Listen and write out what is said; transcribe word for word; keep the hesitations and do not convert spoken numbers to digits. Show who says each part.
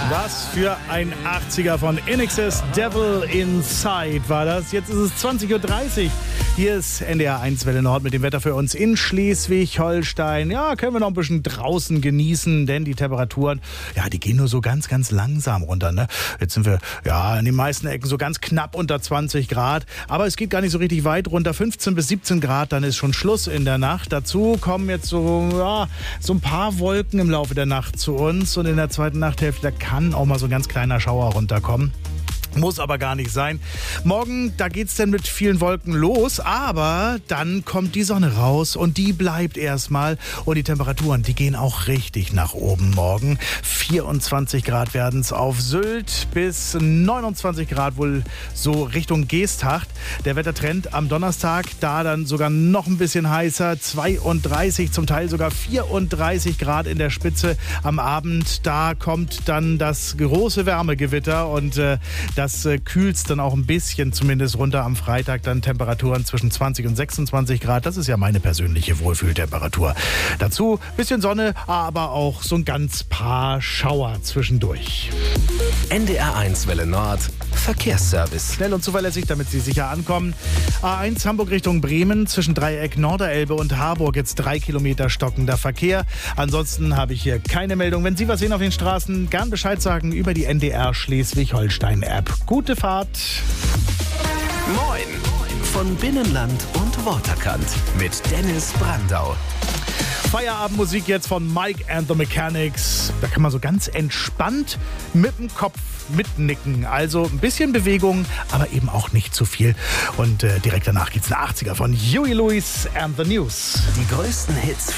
Speaker 1: Was für ein achtziger von I N X S, Devil Inside war das. Jetzt ist es zwanzig Uhr dreißig. Hier ist N D R eins Welle Nord mit dem Wetter für uns in Schleswig-Holstein. Ja, können wir noch ein bisschen draußen genießen, denn die Temperaturen, ja, die gehen nur so ganz, ganz langsam runter, ne? Jetzt sind wir, ja, in den meisten Ecken so ganz knapp unter zwanzig Grad. Aber es geht gar nicht so richtig weit runter. fünfzehn bis siebzehn Grad, dann ist schon Schluss in der Nacht. Dazu kommen jetzt so, ja, so ein paar Wolken im Laufe der Nacht zu uns. Und in der zweiten Nachthälfte, da kann auch mal so ein ganz kleiner Schauer runterkommen. Muss aber gar nicht sein. Morgen, da geht's denn mit vielen Wolken los, aber dann kommt die Sonne raus und die bleibt erstmal. Und die Temperaturen, die gehen auch richtig nach oben morgen. vierundzwanzig Grad werden's auf Sylt, bis neunundzwanzig Grad wohl so Richtung Geesthacht. Der Wettertrend am Donnerstag, da dann sogar noch ein bisschen heißer. zweiunddreißig, zum Teil sogar vierunddreißig Grad in der Spitze. Am Abend, da kommt dann das große Wärmegewitter und äh, Das äh, kühlt's dann auch ein bisschen zumindest runter. Am Freitag dann Temperaturen zwischen zwanzig und sechsundzwanzig Grad. Das ist ja meine persönliche Wohlfühltemperatur. Dazu bisschen Sonne, aber auch so ein ganz paar Schauer zwischendurch.
Speaker 2: N D R eins Welle Nord Verkehrsservice.
Speaker 1: Schnell und zuverlässig, damit Sie sicher ankommen. A eins Hamburg Richtung Bremen zwischen Dreieck Norderelbe und Harburg jetzt drei Kilometer stockender Verkehr. Ansonsten habe ich hier keine Meldung. Wenn Sie was sehen auf den Straßen, gern Bescheid sagen über die N D R Schleswig-Holstein-App. Gute Fahrt.
Speaker 2: Moin von Binnenland und Waterkant mit Dennis Brandau.
Speaker 1: Feierabendmusik jetzt von Mike and the Mechanics. Da kann man so ganz entspannt mit dem Kopf mitnicken. Also ein bisschen Bewegung, aber eben auch nicht zu viel. Und äh, direkt danach geht's in achtziger von Huey Lewis and the News.
Speaker 2: Die größten Hits